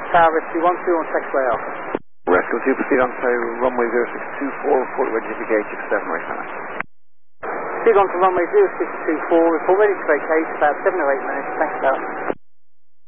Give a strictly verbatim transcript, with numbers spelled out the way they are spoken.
Tower Rescue one two on taxiway Alpha. Rescue two, proceed on to runway zero six two four, report ready to vacate six seven right now. Proceed on to runway zero six two four, report ready to vacate, about seven or eight minutes, thanks, Tower.